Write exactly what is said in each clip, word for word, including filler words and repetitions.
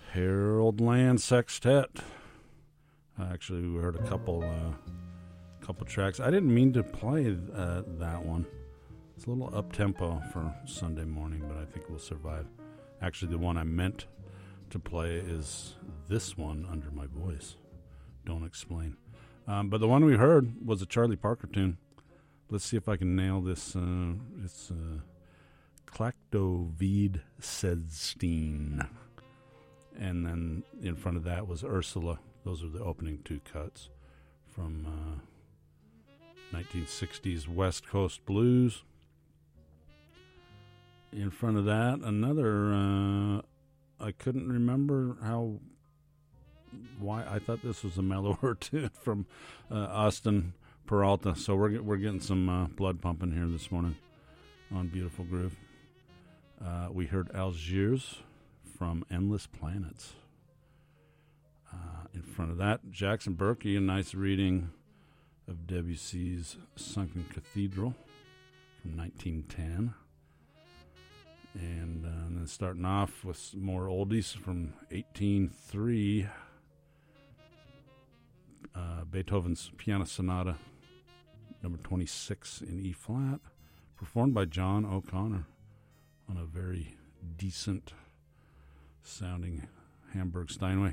Harold Land Sextet. Actually, we heard a couple uh, couple tracks. I didn't mean to play uh, that one. It's a little up-tempo for Sunday morning, but I think we'll survive. Actually, the one I meant to play is this one, Under My Voice. Don't Explain. Um, but the one we heard was a Charlie Parker tune. Let's see if I can nail this. Uh, it's uh, Klakdovid Sedstein. And then in front of that was Ursula. Those are the opening two cuts from uh, nineteen sixties West Coast Blues. In front of that, another, uh, I couldn't remember how, why, I thought this was a mellower tune from uh, Austin Peralta. So we're we're getting some uh, blood pumping here this morning on Beautiful Groove. Uh, we heard Algiers from Endless Planets. Uh, in front of that, Jackson Berkey, a nice reading of Debussy's Sunken Cathedral from nineteen ten. And, uh, and then starting off with some more oldies from eighteen oh three, uh, Beethoven's Piano Sonata, number twenty-six in E flat, performed by John O'Connor on a very decent sounding Hamburg Steinway.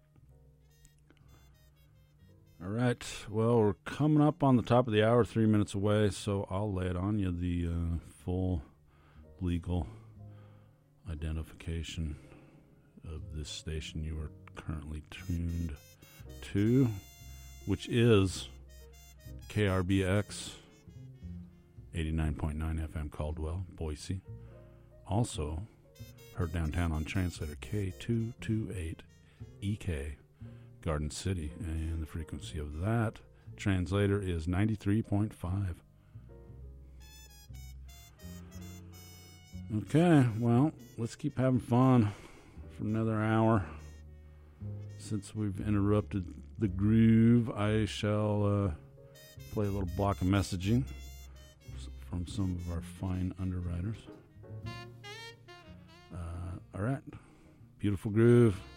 All right, well, we're coming up on the top of the hour, three minutes away, so I'll lay it on you, the uh, full legal identification of this station you are currently tuned to, which is K R B X eighty-nine point nine F M Caldwell, Boise. Also heard downtown on translator K two twenty-eight E K, Garden City, and the frequency of that translator is ninety-three point five. Okay, well, let's keep having fun for another hour. Since we've interrupted the groove, I shall uh, play a little block of messaging from some of our fine underwriters. Uh, all right, Beautiful Groove.